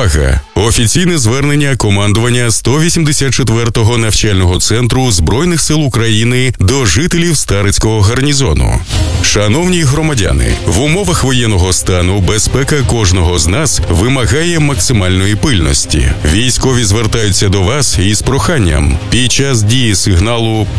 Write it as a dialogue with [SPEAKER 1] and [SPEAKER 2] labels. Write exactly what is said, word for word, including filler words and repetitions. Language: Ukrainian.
[SPEAKER 1] Увага! Офіційне звернення командування сто вісімдесят четвертого навчального центру Збройних сил України до жителів Старицького гарнізону. Шановні громадяни, в умовах воєнного стану безпека кожного з нас вимагає максимальної пильності. Військові звертаються до вас із проханням під час дії сигналу